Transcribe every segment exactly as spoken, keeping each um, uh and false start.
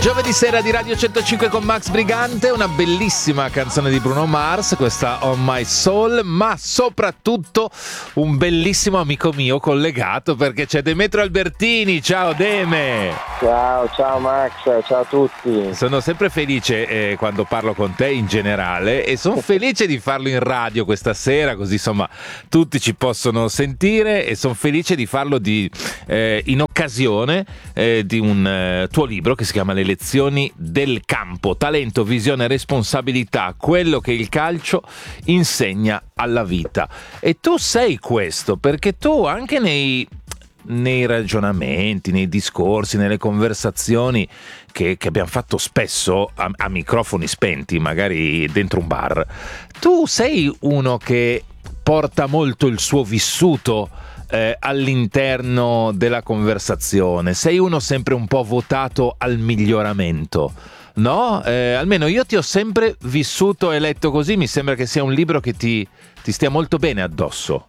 Giovedì sera di Radio centocinque con Max Brigante, una bellissima canzone di Bruno Mars, questa On My Soul, ma soprattutto un bellissimo amico mio collegato, perché c'è Demetrio Albertini. Ciao Deme! Ciao, ciao Max, ciao a tutti. Sono sempre felice eh, quando parlo con te in generale, e sono felice di farlo in radio questa sera, così insomma tutti ci possono sentire, e sono felice di farlo di, eh, in occasione eh, di un eh, tuo libro che si chiama Le lezioni del campo, talento, visione e responsabilità, quello che il calcio insegna alla vita. E tu sei questo, perché tu anche nei, nei ragionamenti, nei discorsi, nelle conversazioni che, che abbiamo fatto spesso a, a microfoni spenti, magari dentro un bar, tu sei uno che porta molto il suo vissuto Eh, all'interno della conversazione, sei uno sempre un po' votato al miglioramento, no? Eh, almeno io ti ho sempre vissuto e letto così, mi sembra che sia un libro che ti, ti stia molto bene addosso.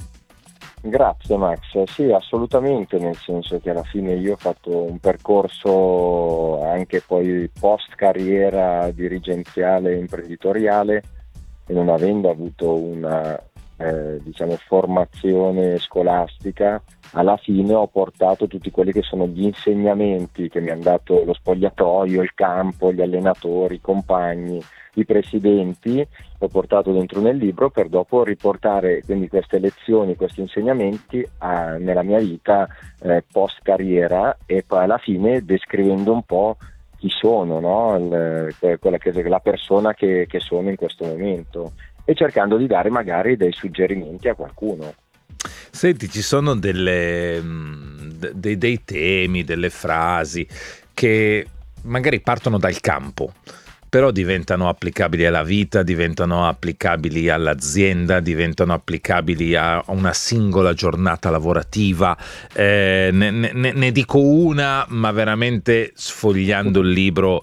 Grazie Max, sì, assolutamente, nel senso che alla fine io ho fatto un percorso anche poi post carriera dirigenziale e imprenditoriale, e non avendo avuto una Eh, diciamo formazione scolastica, alla fine ho portato tutti quelli che sono gli insegnamenti che mi hanno dato lo spogliatoio, il campo, gli allenatori, i compagni, i presidenti, l'ho portato dentro nel libro per dopo riportare quindi queste lezioni, questi insegnamenti a, nella mia vita eh, post carriera, e poi alla fine descrivendo un po' chi sono, no? Il, quella che, la persona che, che sono in questo momento, e cercando di dare magari dei suggerimenti a qualcuno. Senti, ci sono delle, dei, dei temi, delle frasi che magari partono dal campo, però diventano applicabili alla vita, diventano applicabili all'azienda, diventano applicabili a una singola giornata lavorativa. Eh, ne, ne, ne dico una, ma veramente sfogliando il libro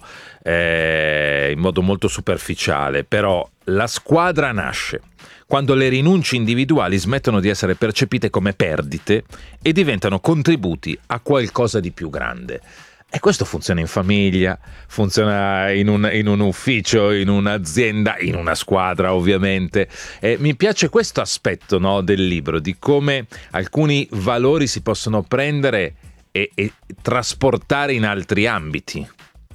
eh, in modo molto superficiale, però la squadra nasce quando le rinunce individuali smettono di essere percepite come perdite e diventano contributi a qualcosa di più grande. E questo funziona in famiglia, funziona in un, in un ufficio, in un'azienda, in una squadra ovviamente. E mi piace questo aspetto, no, del libro, di come alcuni valori si possono prendere e, e trasportare in altri ambiti.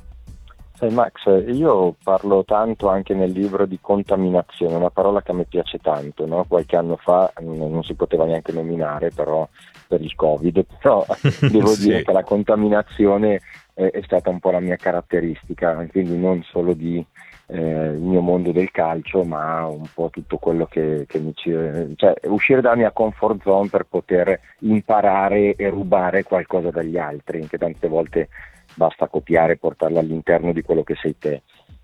Sai Max, io parlo tanto anche nel libro di contaminazione, una parola che a me piace tanto, no? Qualche anno fa non, non si poteva neanche nominare, però per il Covid, però devo sì. dire che la contaminazione è, è stata un po' la mia caratteristica, quindi non solo di eh, il mio mondo del calcio, ma un po' tutto quello che, che mi ci, cioè uscire dalla mia comfort zone per poter imparare e rubare qualcosa dagli altri, che tante volte basta copiare e portarla all'interno di quello che sei te.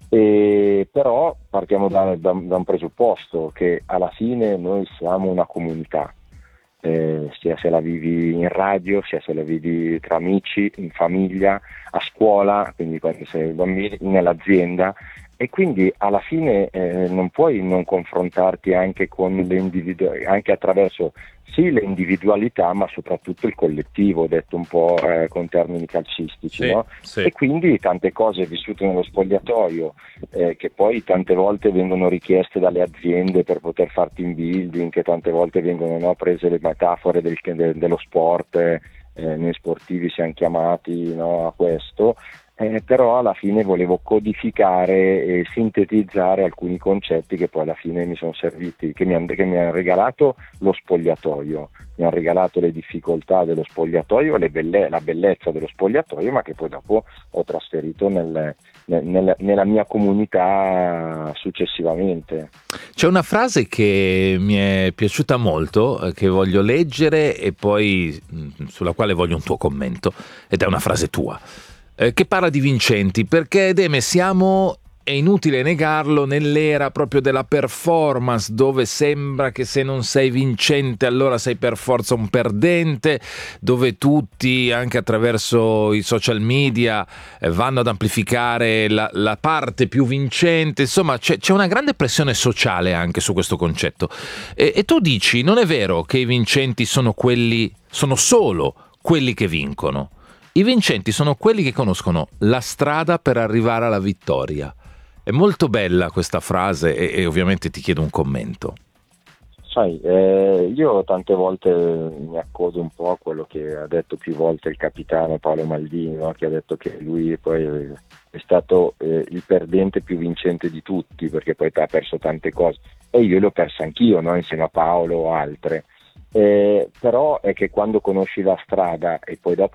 E però partiamo da, da, da un presupposto, che alla fine noi siamo una comunità, eh, sia se la vivi in radio, sia se la vivi tra amici, in famiglia, a scuola, quindi quando sei bambini, nell'azienda, e quindi alla fine eh, non puoi non confrontarti anche con le individu- anche attraverso sì le individualità, ma soprattutto il collettivo, detto un po' eh, con termini calcistici, sì, no? Sì. E quindi tante cose vissute nello spogliatoio eh, che poi tante volte vengono richieste dalle aziende per poter fare team building, che tante volte vengono, no, prese le metafore del, de, dello sport, eh, noi sportivi siamo chiamati, no, a questo. Eh, però alla fine volevo codificare e sintetizzare alcuni concetti che poi alla fine mi sono serviti, che mi hanno han regalato lo spogliatoio, mi hanno regalato le difficoltà dello spogliatoio, le belle, la bellezza dello spogliatoio, ma che poi dopo ho trasferito nel, nel, nella mia comunità successivamente. C'è una frase che mi è piaciuta molto, che voglio leggere e poi sulla quale voglio un tuo commento, ed è una frase tua, che parla di vincenti, perché Deme siamo, è inutile negarlo, nell'era proprio della performance, dove sembra che se non sei vincente allora sei per forza un perdente, dove tutti anche attraverso i social media vanno ad amplificare la, la parte più vincente, insomma c'è, c'è una grande pressione sociale anche su questo concetto, e, e tu dici non è vero che i vincenti sono quelli, sono solo quelli che vincono. I vincenti sono quelli che conoscono la strada per arrivare alla vittoria. È molto bella questa frase e, e ovviamente ti chiedo un commento. Sai, eh, io tante volte mi accodo un po' a quello che ha detto più volte il capitano Paolo Maldini, no? Che ha detto che lui poi è stato eh, il perdente più vincente di tutti, perché poi ha perso tante cose, e io le ho perse anch'io, no? Insieme a Paolo o altre. Eh, però è che quando conosci la strada e poi dopo